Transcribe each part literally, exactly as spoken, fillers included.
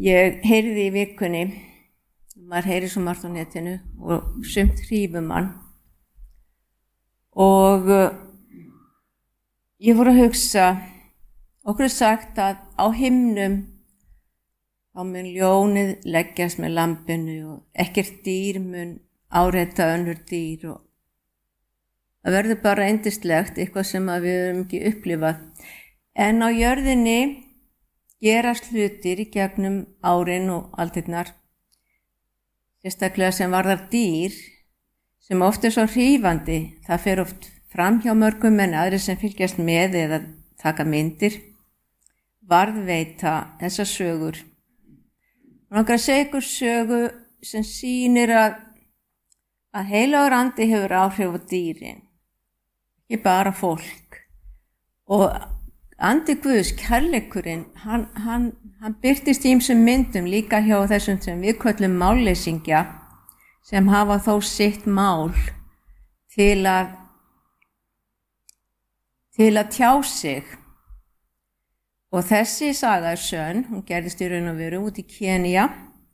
Ég heyrði í vikunni, maður heyri svo margt á netinu og sumt hrífur mann og uh, ég fór að hugsa, okkur er sagt að á himnum þá mun ljónið leggjast með lambinu og ekkert dýr mun áreita önnur dýr og það verður bara yndislegt, eitthvað sem að við höfum ekki upplifað. En á jörðinni gerast hlutir í gegnum árin og aldirnar, sérstaklega sem varðar dýr, sem oft er svo hrífandi. Það fer oft fram hjá mörgum en aðrir sem fylgjast með eða taka myndir, varðveita þessar sögur. Og langar að segja ykkur sögu sem sýnir að, að heilagur andi hefur áhrif á dýrin, ekki bara fólk. Og andi Guðs, kærleikurinn, hann, hann, hann birtist í ýmsum myndum líka hjá þessum sem við köllum málleysingja, sem hafa þó sitt mál til að, til að tjá sig. Og þessi saga er sönn, hún gerðist í raun og veru út í Kenía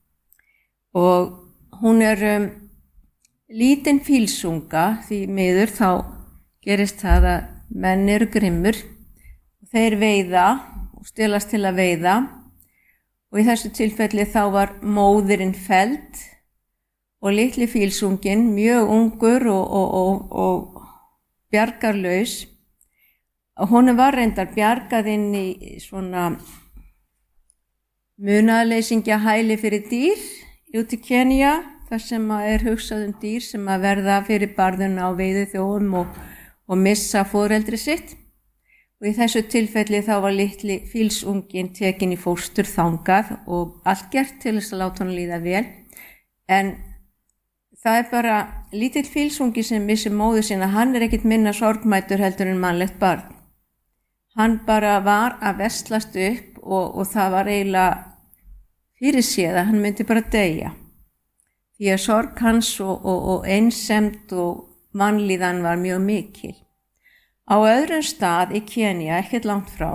og hún er um, lítinn fílsunga, því miður þá gerist það að menn eru grimmur og þeir veiða og stelast til að veiða og í þessu tilfelli þá var móðirinn felld og litli fílsunginn mjög ungur og, og, og, og bjargarlaus. Hún var reyndar bjargað inn í svona munaðarleysingja hæli fyrir dýr út í Kenía, þar sem er hugsað um dýr sem að verða fyrir barðuna á veiðiþjófum og, og missa foreldri sitt. Og í þessu tilfelli þá var litli fílsunginn tekin í fóstur þangað og allt gert til þess að láta hann líða vel. En það er bara lítill fílsungi sem missir móður sína, hann er ekkit minna sorgmætur heldur en mannlegt barn. Hann bara var að veslast upp og, og það var eiginlega fyrir séð að hann myndi bara deyja. Því að sorg hans og, og, og einsemd og vanlíðan var mjög mikil. Á öðrum stað í Kenía, ekkert langt frá,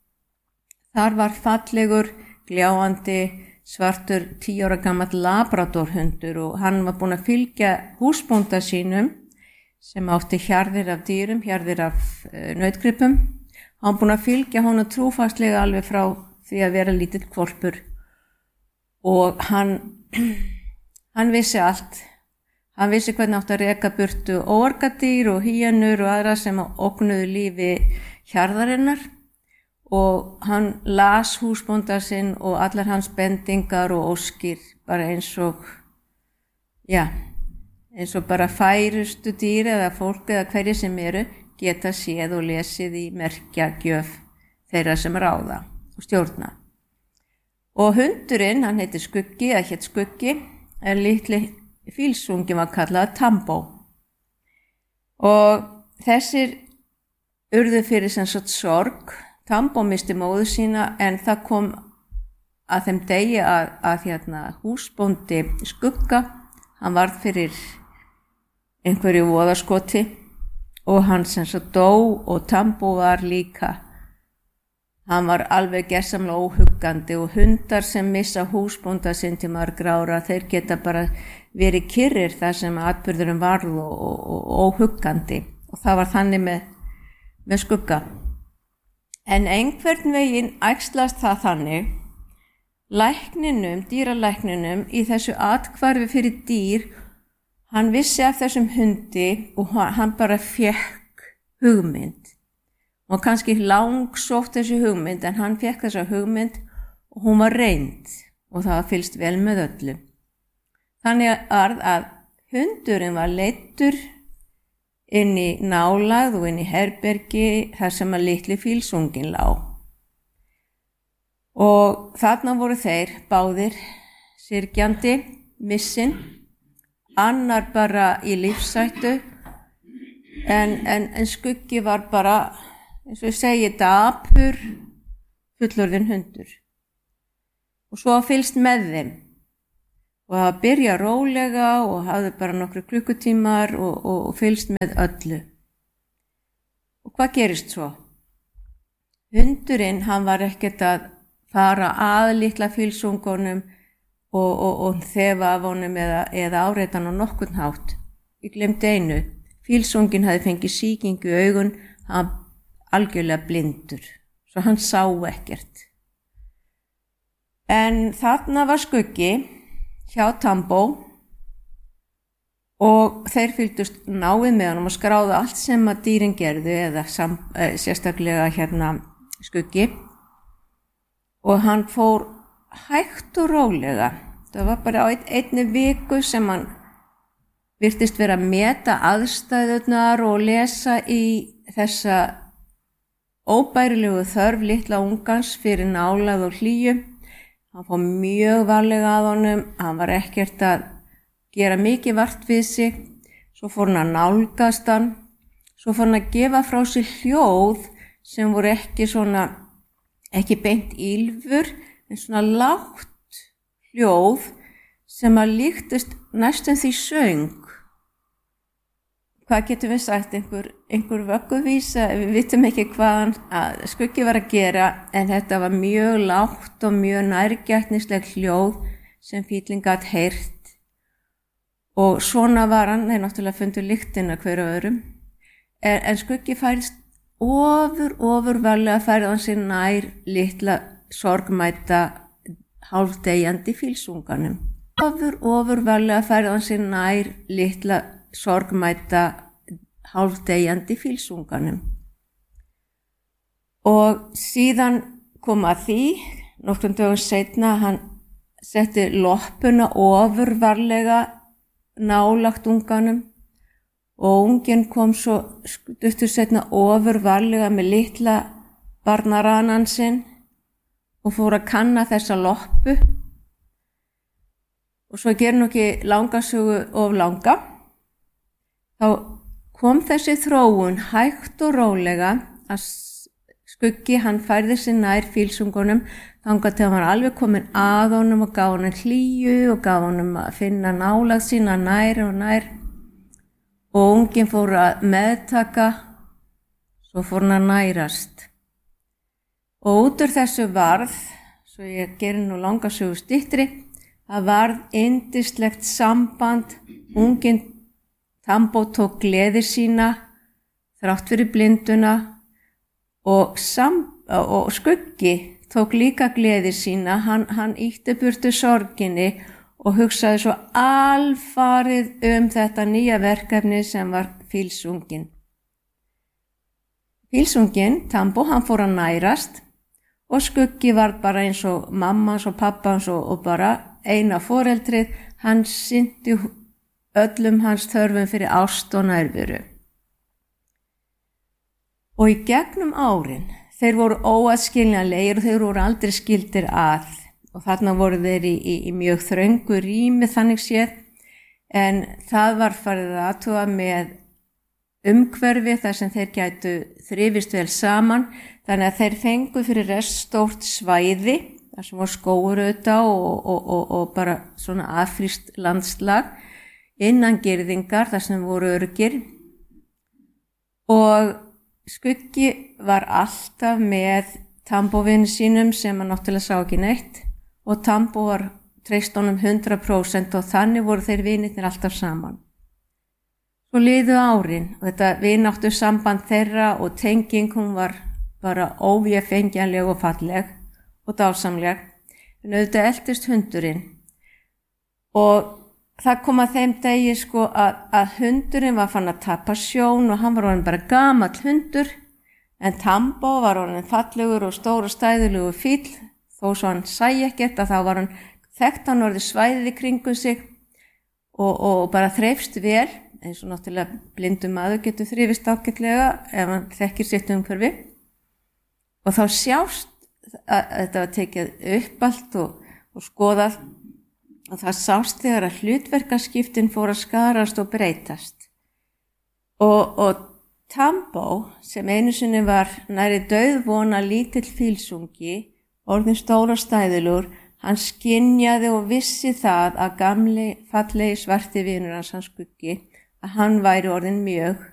þar var fallegur, gljáandi, svartur tíu ára gamall labradorhundur og hann var búinn að fylgja húsbónda sínum sem átti hjarðir af dýrum, hjarðir af uh, nautgripum. Hann búinn að fylgja honum trúfastlega alveg frá því að vera lítill hvolpur og hann, hann vissi allt. Hann vissi hvernig átti að reka burtu óargadýr og hýjanur og aðra sem ógnuðu lífi hjarðarinnar og hann las húsbónda sinn og allar hans bendingar og óskir bara eins og, já, eins og bara færustu dýr eða fólk eða hverju sem eru geta séð og lesið í merkjagjöf þeirra sem ráða og stjórna. Og hundurinn, hann heiti Skuggi, eða hétt Skuggi, en litli fílsungi var kallað Tambo. Og þessir urðu fyrir sem sagt sorg. Tambo misti móður sína en það kom að þeim degi að, að hérna, húsbóndi Skugga, hann varð fyrir einhverju voðaskoti og hann sem svo dó og Tambo var líka. Hann var alveg gersamlega óhuggandi og hundar sem missa húsbónda sinn til margra ára, þeir geta bara verið kyrrir þar sem atburðurinn varð og, og, og óhuggandi og það var þannig með, með Skugga. En einhvern veginn æxlast það þannig, lækninum, dýralækninum í þessu athvarfi fyrir dýr, hann vissi af þessum hundi og hann bara fekk hugmynd. Og kannski langsótt þessi hugmynd, en hann fekk þessa hugmynd og hún var reynd og það var fylgst vel með öllu. Þannig að hundurinn var leiddur inn í nálægð og inn í herbergi þar sem að litli fílsunginn lá. Og þarna voru þeir báðir syrgjandi, missinn, annar bara í lífshættu en, en, en Skuggi var bara, eins og ég segi, dapur fullorðinn hundur. Og svo fylgst með þeim og það byrja rólega og hafði bara nokkru klukkutímar og, og, og fylgst með öllu. Og hvað gerist svo? Hundurinn, hann var ekkert að fara að litla fílsungunum og, og, og þefa af honum eða, eða áreita hann á nokkurn hátt. Ég glemdi einu, fílsungin hafði fengið sýkingu í augun, hann algjörlega blindur, svo hann sá ekkert. En þarna var skuggi hjá Tambo og þeir fylgdust náið með honum og skráðu allt sem að dýrin gerðu eða sam, eh, sérstaklega hérna skuggi. Og hann fór hægt og rólega. Það var bara á ein, einni viku sem hann virtist vera að meta aðstæðurnar og lesa í þessa óbærilegu þörf litla ungans fyrir nálægð og hlýju. Hann fór mjög varlega að honum, hann var ekkert að gera mikið vart við sig. Svo fór hann að nálgast hann, svo fór hann að gefa frá sig hljóð sem voru ekki svona ekki beint ýlfur, en svona lágt hljóð sem að líktist næstum því söng. Hvað getum við sagt, einhver, einhver vögguvísa, við vitum ekki hvað skuggi var að gera, en þetta var mjög lágt og mjög nærgætnisleg hljóð sem fíllinn gat heyrt. Og svona var hann, þeir náttúrulega fundu lyktina hverju öðrum, en, en skuggi færist ofur, ofur varlega færði hann sér nær litla sorgmæta hálfdegjandi fílsunganum. Ofur, ofur varlega færði hann sér nær litla sorgmæta hálfdegjandi fílsunganum. Og síðan kom að því, nokkrum dögum seinna, hann setti loppuna ofur varlega nálægt unganum. Og unginn kom svo stuttur seinna ofur varlega með litla barnaranan sinn og fór að kanna þessa loppu. Og svo ger nú ekki langasögu of langa. Þá kom þessi þróun hægt og rólega að skuggi hann færði sig nær fílsungunum þangað til hann var alveg komin að honum og gaf honum hlýju og gaf honum að finna nálægð sína nær og nær. Og unginn fór að meðtaka, svo fór hann að nærast. Og út úr þessu varð, svo ég geri nú langasögu styttri, það varð yndislegt samband, unginn Tambo tók gleði sína, þrátt fyrir blinduna, og, sam, og skuggi tók líka gleði sína, hann, hann ýtti burtu sorginni, og hugsaði svo alfarið um þetta nýja verkefni sem var fílsungin. Fílsungin, Tambo, hann fór að nærast og skuggi var bara eins og mammans og pappans og, og bara eina foreldrið, hann sinnti öllum hans þörfum fyrir ást og nærveru. Og í gegnum árin, þeir voru óaðskiljanlegir og þeir voru aldrei skildir að. Og þarna voru þeir í, í, í mjög þröngu rými þannig séð, en það var farið að athuga með umhverfi þar sem þeir gætu þrifist vel saman, þannig að þeir fengu fyrir rest stórt svæði, þar sem var skógur auðvitað og, og, og, og bara svona affrískt landslag, innan girðingar þar sem voru öruggir. Og skuggi var alltaf með Tambo-vini sínum sem hann náttúrulega sá ekki neitt. Og Tambo var treyst honum hundrað prósent og þannig voru þeir vinirnir alltaf saman. Svo liðu árin og þetta vináttu samband þeirra og tenging, hún var bara óvéfengjanleg og falleg og dásamleg. En auðvitað eltist hundurinn. Og það kom að þeim degi sko að, að hundurinn var fann að tapa sjón og hann var orðinn bara gamall hundur, en Tambo var orðinn fallegur og stór og stæðulegur fíll. Þó svo hann sæi ekkert að þá var hann þekkt hann orðið svæðið í kringum sig og, og bara þreifst vel, eins og náttúrulega blindum maður getur þrifist ágætlega ef hann þekkir sitt umhverfi. Og þá sjást að þetta var tekið upp allt og, og skoðað og það sást þegar að hlutverkaskiptin fór að skarast og breytast. Og, og Tambo, sem einu sinni var nærri dauðvona lítill fílsungi, orðinn stór og stæðilegur, hann skynjaði og vissi það að gamli fallegi svarti vinur hans, hann skuggi, að hann væri orðinn mjög